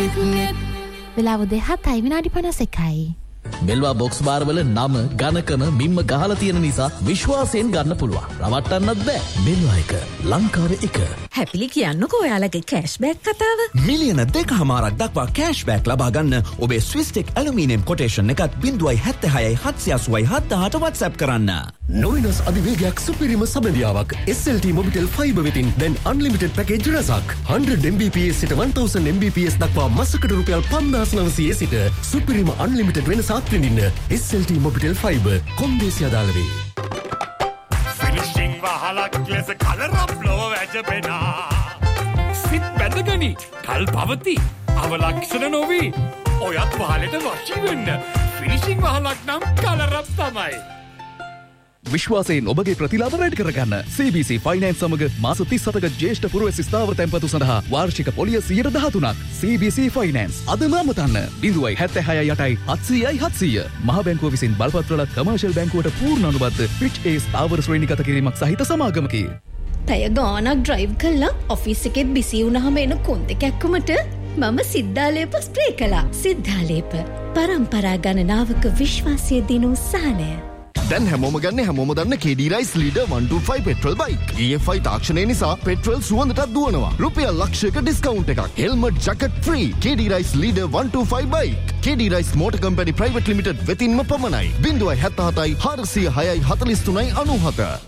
වෙලාව 7:51. මෙල්වා box bar වල නම ඝනකම මිම්ම ගහලා තියෙන නිසා විශ්වාසයෙන් ගන්න පුළුවන්. රවට්ටන්නත් බෑ. මෙල්වා එක ලංකාවේ එක. හැපිලි කියන්නකෝ ඔයාලගේ කෑෂ්බෑක් කතාව. මිලියන 2.5ක් දක්වා කෑෂ්බෑක් ලබා ගන්න ඔබේ ස්විස්ටෙක් ඇලුමිනියම් කොටේෂන් එකත් 0.76 WhatsApp කරන්න. නොවිනස් අධිවේගයක් සුපිරිම සබඳියාවක් SLT මොබිටෙල් ෆයිබර් වෙතින් දැන් අන්ලිමිටඩ් පැකේජ් රසක් 100 Mbps සිට 1000 Mbps දක්වා මාසකට රුපියල් 5900 සිට සුපිරිම අන්ලිමිටඩ් වෙනසක් විඳින්න SLT මොබිටෙල් ෆයිබර් කොන්දේසි අදාළ වේ. ෆිනිෂිං වහලක් ලෙස කලරප් ලොව වැජබෙනා සිත් බැඳගනි කල් පවති අවලක්ෂණ නොවී ඔයත් වහලට වශී වෙන්න ෆිනිෂිං වහලක් නම් කලරප් තමයි. විශ්වාසයෙන් ඔබගේ ප්‍රතිලාභ වැඩි කරගන්න CBC Finance සමග මාස 37ක ජ්‍යෙෂ්ඨ පුරවැසි ස්ථාවර තැන්පතු සඳහා වාර්ෂික පොලිය 13%ක්. CBC Finance අදම අමතන්න 0.76 මහ බැංකුව විසින් බලපත් වලත් කමර්ෂල් බැංකුවට පූර්ණ අනුබද්ධ Fitch A ස්ථාවර ශ්‍රේණිගත කිරීමක් සහිත සමාගමකි. පැය ගානක් ඩ්‍රයිව් කළා ඔෆිස් එකෙත් බිසි වුණාම එන කොන්ද කැක්කමට මම සිද්ධාලේප ස්ප්‍රේ කළා. සිද්ධාලේප පරම්පරා ගණනාවක විශ්වාසය දිනු සහනය. දැන් හැමෝම දන්න KD Rice Leader 125 petrol bike. EFI තාක්ෂණය නිසා පෙට්‍රල් සුවඳටත් දුවනවා. රුපියල් ලක්ෂයක ඩිස්කවුන්ට් එකක්. Helmet jacket free. KD Rice Leader 125 bike. KD Rice Motor Company Private Limited වෙතින්ම පමණයි. 077 406 43 97.